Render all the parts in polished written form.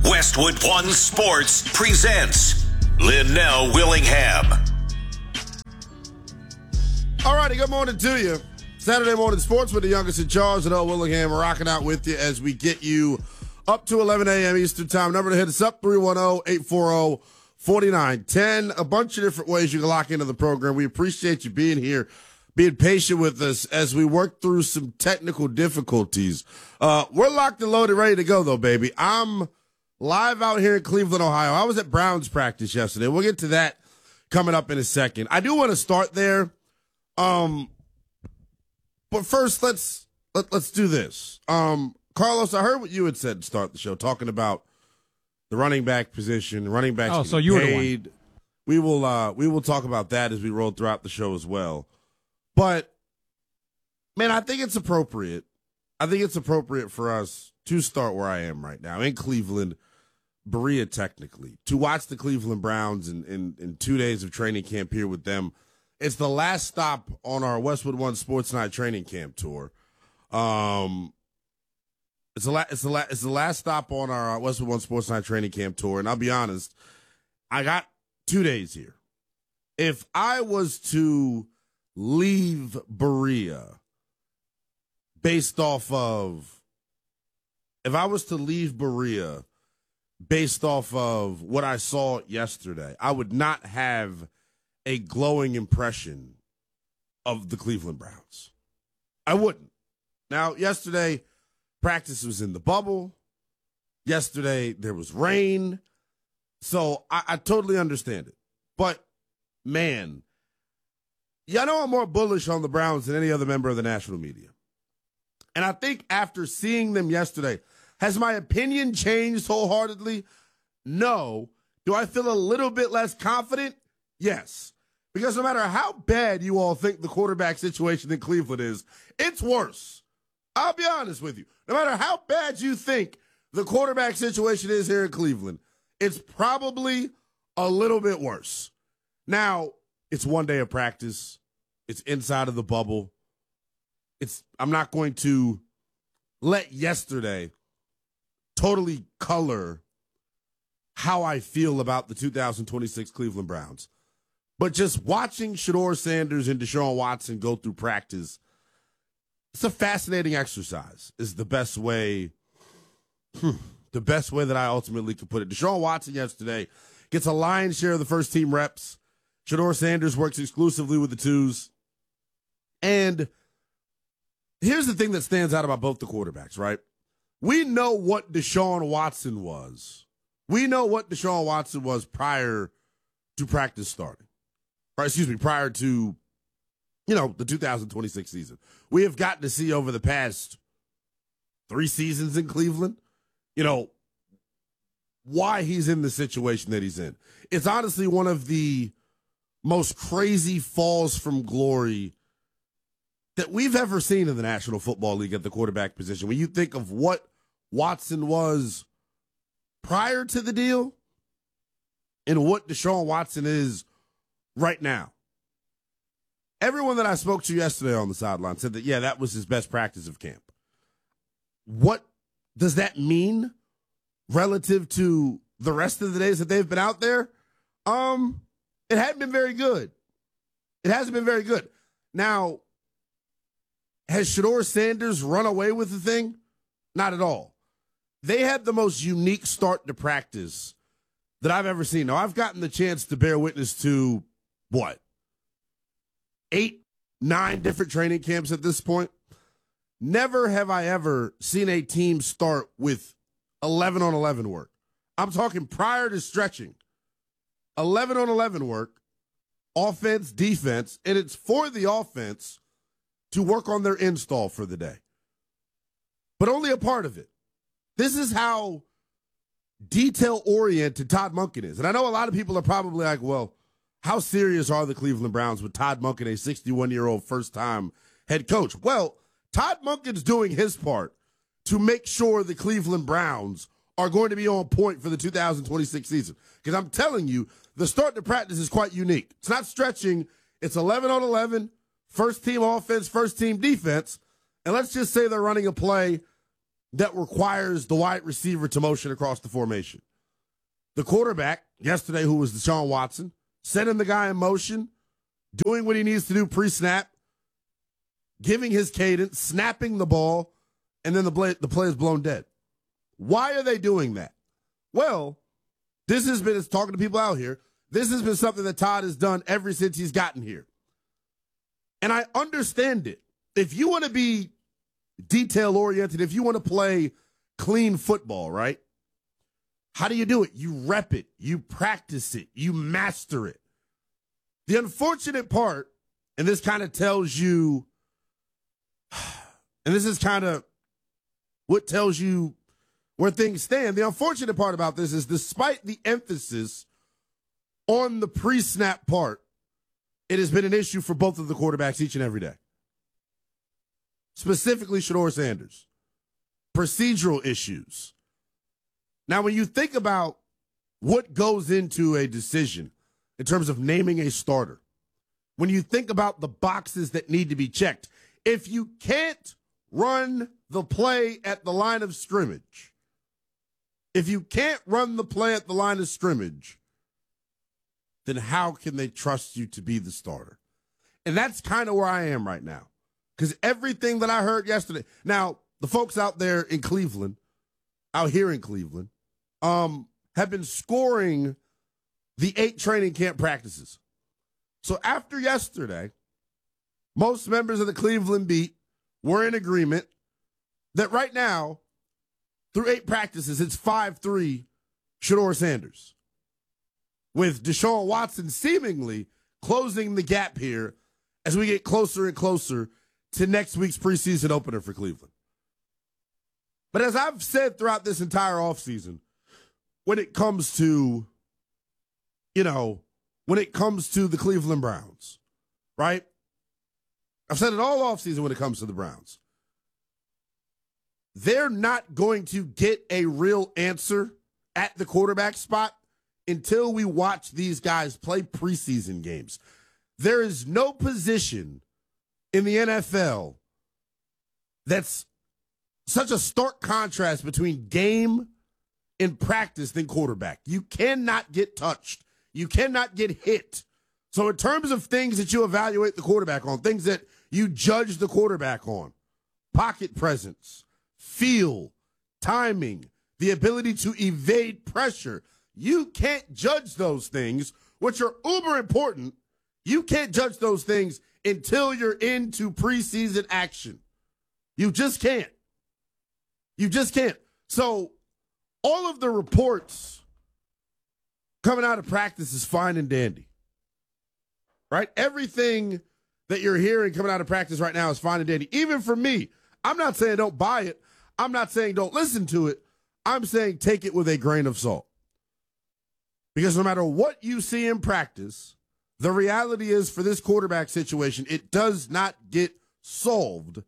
Westwood One Sports presents Linnell Willingham. All righty, good morning to you. Saturday morning sports with the youngest in charge, Linnell Willingham, rocking out with you as we get you up to 11 a.m. Eastern time. Number to hit us up, 310-840-4910. A bunch of different ways you can lock into the program. We appreciate you being here, being patient with us as we work through some technical difficulties. We're locked and loaded, ready to go, though, baby. I'm live out here in Cleveland, Ohio. I was at Browns practice yesterday. We'll get to that coming up in a second. I do want to start there. But first, let's do this. Carlos, I heard what you had said to start the show, talking about the running back position, running backs. Oh, so you were the one. We will talk about that as we roll throughout the show as well. But man, I think it's appropriate. I think it's appropriate for us to start where I am right now in Cleveland, Berea technically, to watch the Cleveland Browns in 2 days of training camp here with them. It's the last stop on our Westwood One Sports Night training camp tour. It's the last stop on our Westwood One Sports Night training camp tour, and I'll be honest, I got 2 days here. If I was to leave Berea based off of what I saw yesterday, I would not have a glowing impression of the Cleveland Browns. I wouldn't. Now, yesterday, practice was in the bubble. Yesterday, there was rain. So I totally understand it. But, man, y'all know I'm more bullish on the Browns than any other member of the national media. And I think after seeing them yesterday, has my opinion changed wholeheartedly? No. Do I feel a little bit less confident? Yes. Because no matter how bad you all think the quarterback situation in Cleveland is, it's worse. I'll be honest with you. No matter how bad you think the quarterback situation is here in Cleveland, it's probably a little bit worse. Now, it's 1 day of practice. It's inside of the bubble. I'm not going to let yesterday totally color how I feel about the 2026 Cleveland Browns. But just watching Shedeur Sanders and Deshaun Watson go through practice, it's a fascinating exercise, is the best way that I ultimately could put it. Deshaun Watson yesterday gets a lion's share of the first team reps. Shedeur Sanders works exclusively with the twos. And here's the thing that stands out about both the quarterbacks, right? We know what Deshaun Watson was. We know what Deshaun Watson was prior to practice starting. Prior to, the 2026 season. We have gotten to see over the past 3 seasons in Cleveland, why he's in the situation that he's in. It's honestly one of the most crazy falls from glory that we've ever seen in the National Football League at the quarterback position. When you think of what Watson was prior to the deal and what Deshaun Watson is right now. Everyone that I spoke to yesterday on the sideline said that, yeah, that was his best practice of camp. What does that mean relative to the rest of the days that they've been out there? It hadn't been very good. It hasn't been very good. Now, has Shedeur Sanders run away with the thing? Not at all. They had the most unique start to practice that I've ever seen. Now, I've gotten the chance to bear witness to 8, 9 different training camps at this point. Never have I ever seen a team start with 11-on-11 work. I'm talking prior to stretching. 11-on-11 work, offense, defense, and it's for the offense to work on their install for the day. But only a part of it. This is how detail-oriented Todd Monken is. And I know a lot of people are probably like, well, how serious are the Cleveland Browns with Todd Monken, a 61-year-old first-time head coach? Well, Todd Monken's doing his part to make sure the Cleveland Browns are going to be on point for the 2026 season. Because I'm telling you, the start to practice is quite unique. It's not stretching. It's 11-on-11, first-team offense, first-team defense. And let's just say they're running a play that requires the wide receiver to motion across the formation. The quarterback yesterday, who was Deshaun Watson, setting the guy in motion, doing what he needs to do pre-snap, giving his cadence, snapping the ball, and then the play is blown dead. Why are they doing that? Well, this has been, talking to people out here, this has been something that Todd has done ever since he's gotten here. And I understand it. If you want to be detail-oriented, if you want to play clean football, right? How do you do it? You rep it. You practice it. You master it. The unfortunate part, and this kind of tells you, and this is kind of what tells you where things stand. The unfortunate part about this is despite the emphasis on the pre-snap part, it has been an issue for both of the quarterbacks each and every day. Specifically, Shedeur Sanders. Procedural issues. Now, when you think about what goes into a decision in terms of naming a starter, when you think about the boxes that need to be checked, if you can't run the play at the line of scrimmage, then how can they trust you to be the starter? And that's kind of where I am right now. Because everything that I heard yesterday, now, the folks out there in Cleveland, out here in Cleveland, have been scoring the 8 training camp practices. So after yesterday, most members of the Cleveland beat were in agreement that right now, through 8 practices, it's 5-3 Shedeur Sanders, with Deshaun Watson seemingly closing the gap here as we get closer and closer to next week's preseason opener for Cleveland. But as I've said throughout this entire offseason, when it comes to the Cleveland Browns, right? I've said it all offseason when it comes to the Browns. They're not going to get a real answer at the quarterback spot until we watch these guys play preseason games. There is no position in the NFL that's such a stark contrast between game and practice than quarterback. You cannot get touched. You cannot get hit. So in terms of things that you evaluate the quarterback on, things that you judge the quarterback on, pocket presence, feel, timing, the ability to evade pressure, you can't judge those things, which are uber important. You can't judge those things until you're into preseason action. You just can't. You just can't. So all of the reports coming out of practice is fine and dandy, right? Everything that you're hearing coming out of practice right now is fine and dandy. Even for me, I'm not saying don't buy it. I'm not saying don't listen to it. I'm saying take it with a grain of salt. Because no matter what you see in practice, the reality is for this quarterback situation, it does not get solved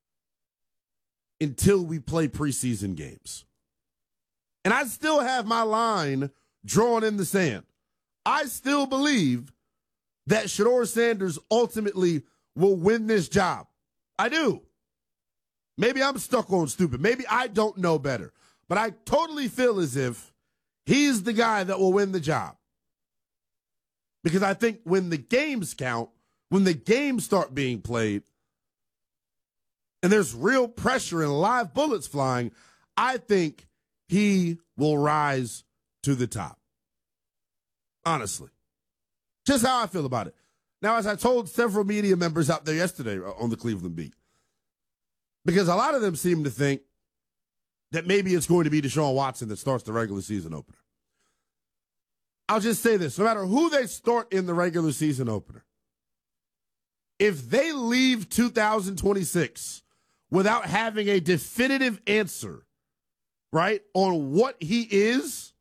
until we play preseason games. And I still have my line drawn in the sand. I still believe that Shedeur Sanders ultimately will win this job. I do. Maybe I'm stuck on stupid. Maybe I don't know better. But I totally feel as if he's the guy that will win the job. Because I think when the games count, when the games start being played, and there's real pressure and live bullets flying, I think he will rise to the top. Honestly. Just how I feel about it. Now, as I told several media members out there yesterday on the Cleveland beat, because a lot of them seem to think that maybe it's going to be Deshaun Watson that starts the regular season opener. I'll just say this. No matter who they start in the regular season opener, if they leave 2026 without having a definitive answer, right, on what he is,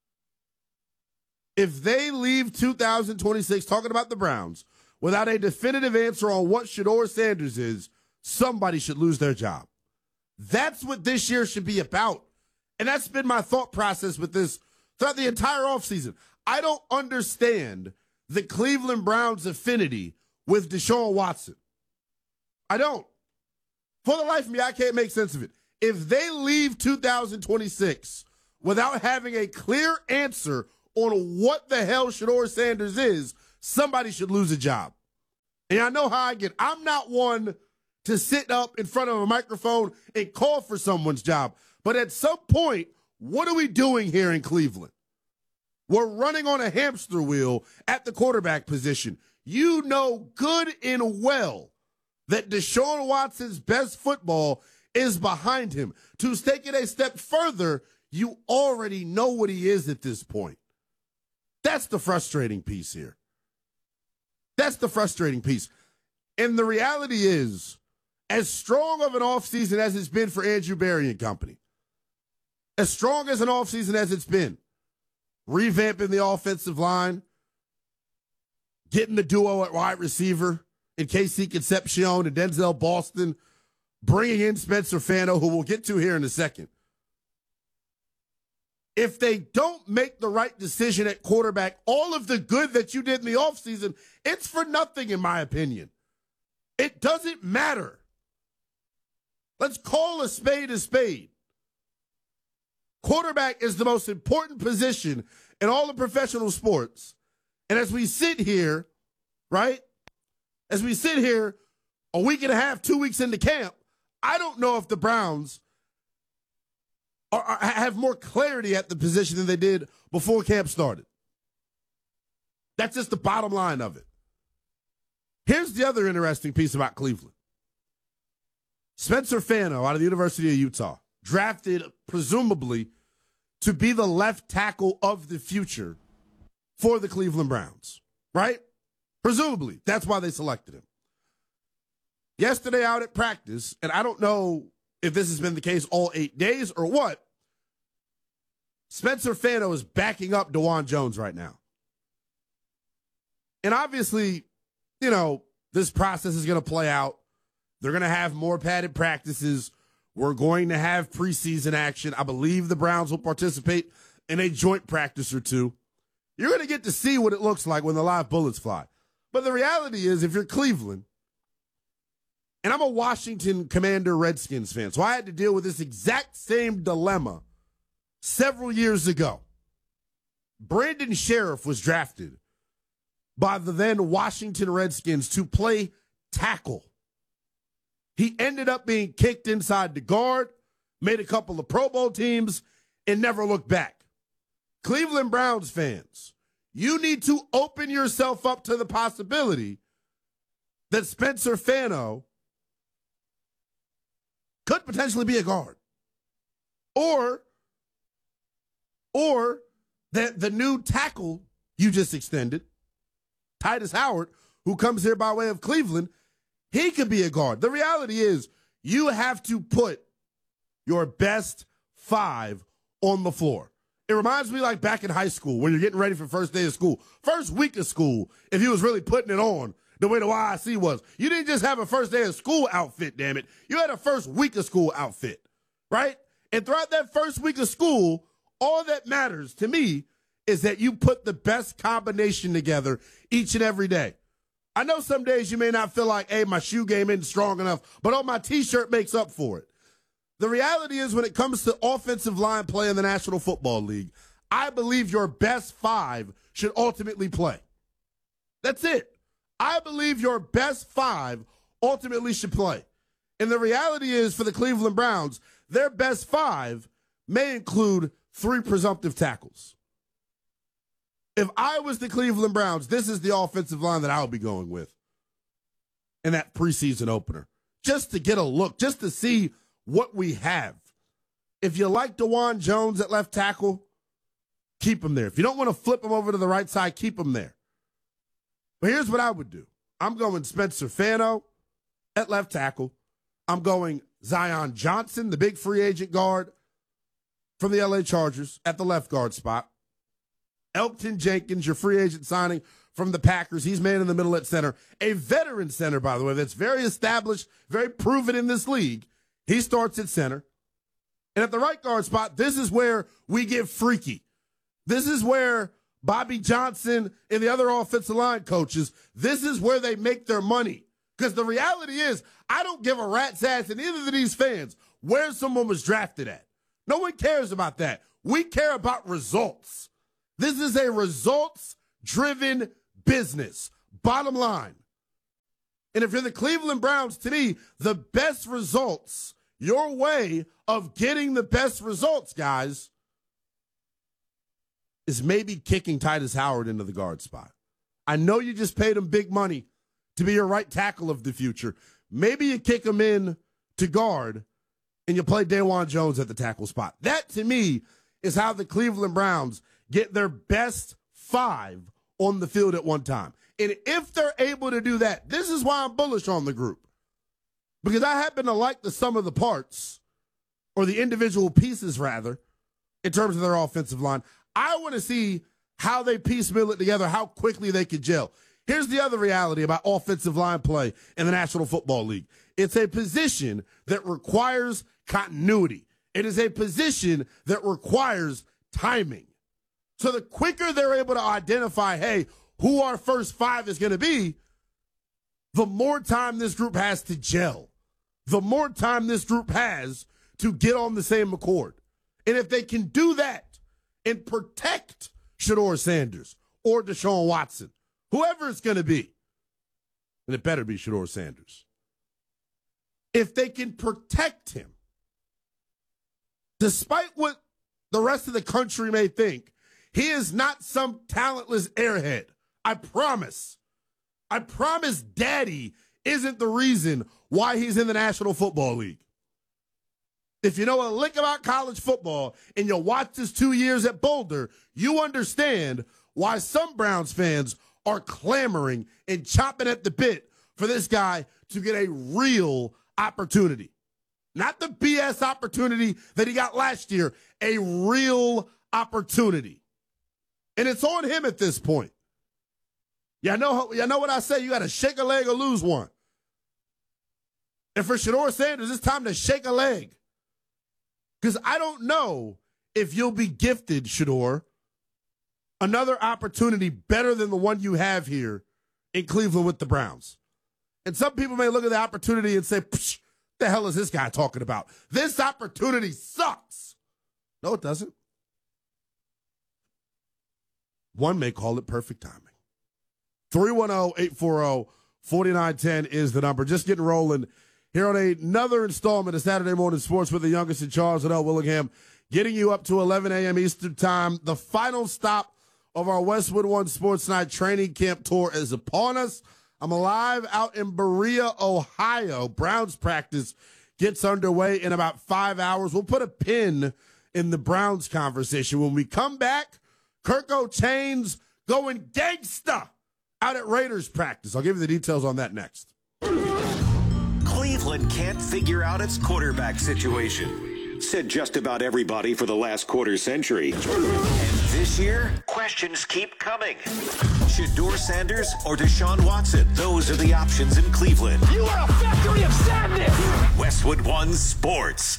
if they leave 2026 talking about the Browns without a definitive answer on what Shedeur Sanders is, somebody should lose their job. That's what this year should be about. And that's been my thought process with this throughout the entire offseason. I don't understand the Cleveland Browns' affinity with Deshaun Watson. I don't. For the life of me, I can't make sense of it. if they leave 2026 without having a clear answer on what the hell Shedeur Sanders is, somebody should lose a job. And I know how I get. I'm not one to sit up in front of a microphone and call for someone's job. But at some point, what are we doing here in Cleveland? We're running on a hamster wheel at the quarterback position. You know good and well that Deshaun Watson's best football is behind him. To take it a step further, you already know what he is at this point. That's the frustrating piece here. That's the frustrating piece. And the reality is, as strong of an offseason as it's been for Andrew Berry and company, as strong as an offseason as it's been, revamping the offensive line, getting the duo at wide receiver in KC Concepcion and Denzel Boston, bringing in Spencer Fano, who we'll get to here in a second. If they don't make the right decision at quarterback, all of the good that you did in the offseason, it's for nothing, in my opinion. It doesn't matter. Let's call a spade a spade. Quarterback is the most important position in all of professional sports. And as we sit here, right, as we sit here a week and a half, 2 weeks into camp, I don't know if the Browns have more clarity at the position than they did before camp started. That's just the bottom line of it. Here's the other interesting piece about Cleveland. Spencer Fano out of the University of Utah, drafted presumably to be the left tackle of the future for the Cleveland Browns, right? Presumably. That's why they selected him. Yesterday out at practice, and I don't know if this has been the case all 8 days or what, Spencer Fano is backing up DeJuan Jones right now. And obviously, you know, this process is going to play out. They're going to have more padded practices. We're going to have preseason action. I believe the Browns will participate in a joint practice or two. You're going to get to see what it looks like when the live bullets fly. But the reality is, if you're Cleveland, and I'm a Washington Commander Redskins fan, so I had to deal with this exact same dilemma several years ago. Brandon Sheriff was drafted by the then Washington Redskins to play tackle. He ended up being kicked inside the guard, made a couple of Pro Bowl teams, and never looked back. Cleveland Browns fans, you need to open yourself up to the possibility that Spencer Fano could potentially be a guard. Or that the new tackle you just extended, Titus Howard, who comes here by way of Cleveland, he could be a guard. The reality is you have to put your best five on the floor. It reminds me like back in high school when you're getting ready for first day of school. First week of school, if you was really putting it on the way the YIC was. You didn't just have a first day of school outfit, damn it. You had a first week of school outfit, right? And throughout that first week of school, all that matters to me is that you put the best combination together each and every day. I know some days you may not feel like, hey, my shoe game isn't strong enough, but oh, my T-shirt makes up for it. The reality is when it comes to offensive line play in the National Football League, I believe your best five should ultimately play. That's it. I believe your best five ultimately should play. And the reality is for the Cleveland Browns, their best five may include 3 presumptive tackles. If I was the Cleveland Browns, this is the offensive line that I would be going with in that preseason opener. Just to get a look, just to see what we have. If you like DeJuan Jones at left tackle, keep him there. If you don't want to flip him over to the right side, keep him there. But here's what I would do. I'm going Spencer Fano at left tackle. I'm going Zion Johnson, the big free agent guard from the LA Chargers, at the left guard spot. Elgton Jenkins, your free agent signing from the Packers. He's man in the middle at center. A veteran center, by the way, that's very established, very proven in this league. He starts at center. And at the right guard spot, this is where we get freaky. This is where Bobby Johnson and the other offensive line coaches, this is where they make their money. Because the reality is, I don't give a rat's ass, and neither of these fans, where someone was drafted at. No one cares about that. We care about results. This is a results-driven business. Bottom line. And if you're the Cleveland Browns, to me, the best results, your way of getting the best results, guys, is maybe kicking Titus Howard into the guard spot. I know you just paid him big money to be your right tackle of the future. Maybe you kick him in to guard and you play Dawan Jones at the tackle spot. That, to me, is how the Cleveland Browns get their best 5 on the field at one time. And if they're able to do that, this is why I'm bullish on the group. Because I happen to like the sum of the parts, or the individual pieces, rather, in terms of their offensive line. I want to see how they piecemeal it together, how quickly they can gel. Here's the other reality about offensive line play in the National Football League. It's a position that requires continuity. It is a position that requires timing. So the quicker they're able to identify, hey, who our first 5 is going to be, the more time this group has to gel. The more time this group has to get on the same accord. And if they can do that and protect Shedeur Sanders or Deshaun Watson, whoever it's going to be, and it better be Shedeur Sanders, if they can protect him, despite what the rest of the country may think, he is not some talentless airhead. I promise. I promise Daddy isn't the reason why he's in the National Football League. If you know a lick about college football and you watch his 2 years at Boulder, you understand why some Browns fans are clamoring and chopping at the bit for this guy to get a real opportunity. Not the BS opportunity that he got last year, a real opportunity. And it's on him at this point. Y'all know what I say, you got to shake a leg or lose one. And for Shedeur Sanders, it's time to shake a leg. Because I don't know if you'll be gifted, Shedeur, another opportunity better than the one you have here in Cleveland with the Browns. And some people may look at the opportunity and say, Psh, the hell is this guy talking about? This opportunity sucks. No, it doesn't. One may call it perfect timing. 310-840-4910 is the number. Just getting rolling here on another installment of Saturday Morning Sports with the youngest in Charles and L. Willingham, getting you up to 11 a.m. Eastern Time. The final stop of our Westwood One Sports Night training camp tour is upon us. I'm alive out in Berea, Ohio. Browns practice gets underway in about 5 hours. We'll put a pin in the Browns conversation. When we come back, Kirko Chains going gangsta out at Raiders practice. I'll give you the details on that next. Cleveland can't figure out its quarterback situation, said just about everybody for the last quarter century. And this year, questions keep coming. Shedeur Sanders or Deshaun Watson? Those are the options in Cleveland. You are a factory of sadness! Westwood One Sports.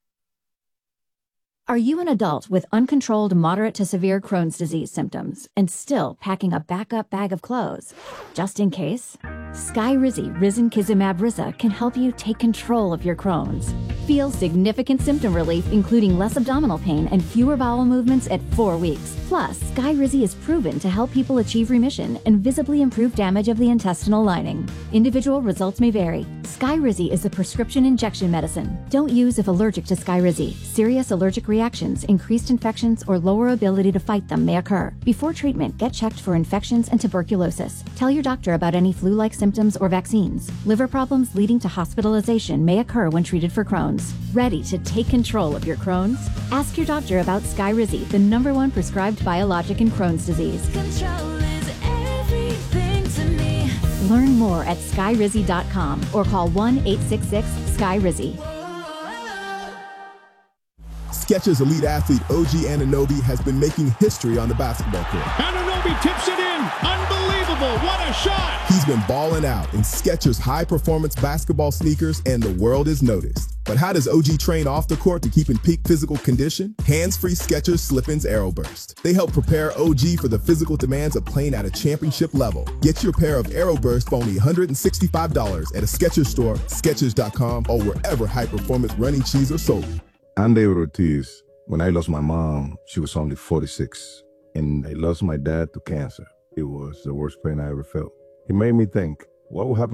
Are you an adult with uncontrolled moderate to severe Crohn's disease symptoms and still packing a backup bag of clothes? Just in case? Skyrizi Risankizumab Riza can help you take control of your Crohn's. Feel significant symptom relief, including less abdominal pain and fewer bowel movements at 4 weeks. Plus, Skyrizi is proven to help people achieve remission and visibly improve damage of the intestinal lining. Individual results may vary. Skyrizi is a prescription injection medicine. Don't use if allergic to Skyrizi. Serious allergic reactions, increased infections, or lower ability to fight them may occur. Before treatment, get checked for infections and tuberculosis. Tell your doctor about any flu-like symptoms or vaccines. Liver problems leading to hospitalization may occur when treated for Crohn's. Ready to take control of your Crohn's? Ask your doctor about Skyrizi, the #1 prescribed biologic in Crohn's disease. Control is everything to me. Learn more at skyrizi.com or call 1-866-SKY-RIZZI. Skechers elite athlete OG Anunoby has been making history on the basketball court. Anunoby tips it in. Unbelievable. What a shot. He's been balling out in Skechers high-performance basketball sneakers, and the world has noticed. But how does OG train off the court to keep in peak physical condition? Hands-free Skechers Slip-ins Aeroburst. They help prepare OG for the physical demands of playing at a championship level. Get your pair of Aeroburst for only $165 at a Skechers store, Skechers.com, or wherever high-performance running shoes are sold. I'm David Ortiz. When I lost my mom, she was only 46. And I lost my dad to cancer. It was the worst pain I ever felt. It made me think, what would happen